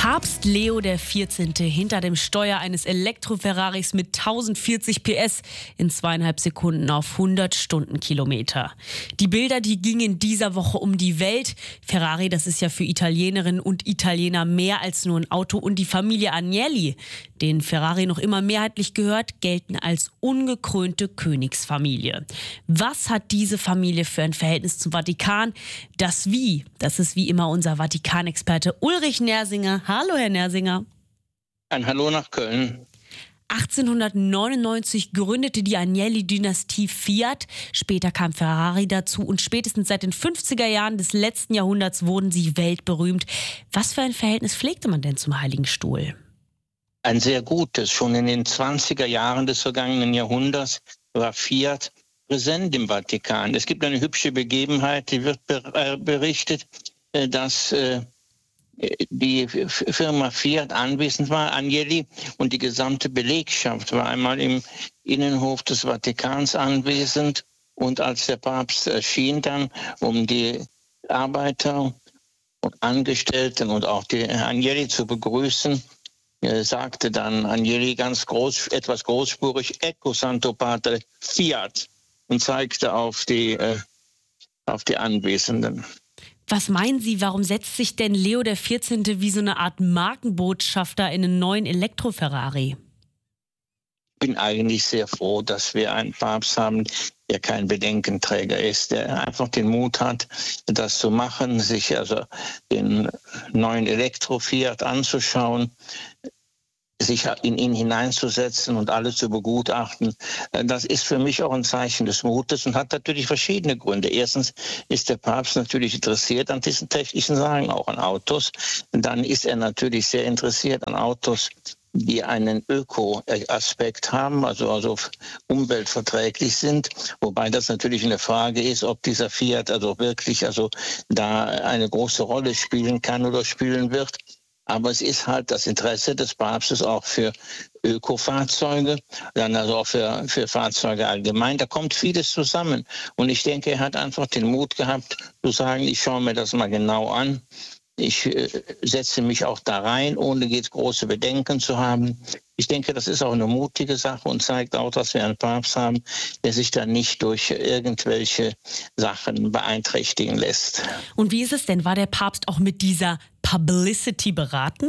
Papst Leo XIV. Hinter dem Steuer eines Elektro-Ferraris mit 1040 PS in 2,5 Sekunden auf 100 Stundenkilometer. Die Bilder, die gingen in dieser Woche um die Welt. Ferrari, das ist ja für Italienerinnen und Italiener mehr als nur ein Auto. Und die Familie Agnelli, denen Ferrari noch immer mehrheitlich gehört, gelten als ungekrönte Königsfamilie. Was hat diese Familie für ein Verhältnis zum Vatikan? Das ist wie immer unser Vatikanexperte Ulrich Nersinger. Hallo, Herr Nersinger. Ein Hallo nach Köln. 1899 gründete die Agnelli-Dynastie Fiat. Später kam Ferrari dazu und spätestens seit den 50er Jahren des letzten Jahrhunderts wurden sie weltberühmt. Was für ein Verhältnis pflegte man denn zum Heiligen Stuhl? Ein sehr gutes. Schon in den 20er Jahren des vergangenen Jahrhunderts war Fiat präsent im Vatikan. Es gibt eine hübsche Begebenheit, die wird berichtet, dass die Firma Fiat anwesend war, Agnelli, und die gesamte Belegschaft war einmal im Innenhof des Vatikans anwesend. Und als der Papst erschien dann, um die Arbeiter und Angestellten und auch die Agnelli zu begrüßen, sagte dann Agnelli etwas großspurig, Ecco Santo Padre Fiat, und zeigte auf die Anwesenden. Was meinen Sie, warum setzt sich denn Leo XIV. Wie so eine Art Markenbotschafter in einen neuen Elektro-Ferrari? Ich bin eigentlich sehr froh, dass wir einen Papst haben, der kein Bedenkenträger ist, der einfach den Mut hat, das zu machen, sich also den neuen Elektro-Fiat anzuschauen, sich in ihn hineinzusetzen und alles zu begutachten. Das ist für mich auch ein Zeichen des Mutes und hat natürlich verschiedene Gründe. Erstens ist der Papst natürlich interessiert an diesen technischen Sachen, auch an Autos. Dann ist er natürlich sehr interessiert an Autos, die einen Öko-Aspekt haben, also umweltverträglich sind. Wobei das natürlich eine Frage ist, ob dieser Fiat wirklich da eine große Rolle spielen kann oder spielen wird. Aber es ist halt das Interesse des Papstes auch für Ökofahrzeuge, dann also auch für Fahrzeuge allgemein. Da kommt vieles zusammen. Und ich denke, er hat einfach den Mut gehabt, zu sagen, ich schaue mir das mal genau an. Ich setze mich auch da rein, ohne jetzt große Bedenken zu haben. Ich denke, das ist auch eine mutige Sache und zeigt auch, dass wir einen Papst haben, der sich da nicht durch irgendwelche Sachen beeinträchtigen lässt. Und wie ist es denn? War der Papst auch mit dieser Publicity beraten?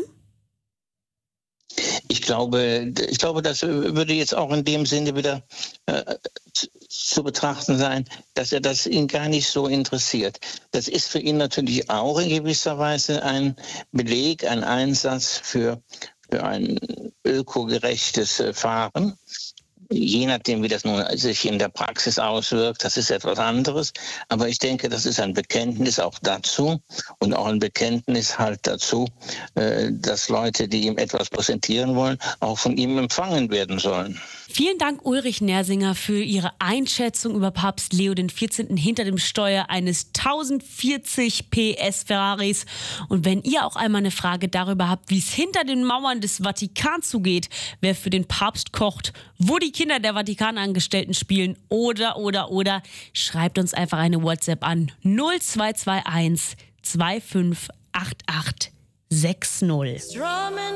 Ich glaube, das würde jetzt auch in dem Sinne wieder zu betrachten sein, dass das ihn gar nicht so interessiert. Das ist für ihn natürlich auch in gewisser Weise ein Beleg, ein Einsatz für ein ökogerechtes Fahren. Je nachdem, wie das nun sich in der Praxis auswirkt, das ist etwas anderes. Aber ich denke, das ist ein Bekenntnis auch dazu und auch ein Bekenntnis halt dazu, dass Leute, die ihm etwas präsentieren wollen, auch von ihm empfangen werden sollen. Vielen Dank, Ulrich Nersinger, für Ihre Einschätzung über Papst Leo XIV. Hinter dem Steuer eines 1040 PS Ferraris. Und wenn ihr auch einmal eine Frage darüber habt, wie es hinter den Mauern des Vatikans zugeht, wer für den Papst kocht, wo die Kinder der Vatikanangestellten spielen oder, schreibt uns einfach eine WhatsApp an 0221 2588 60.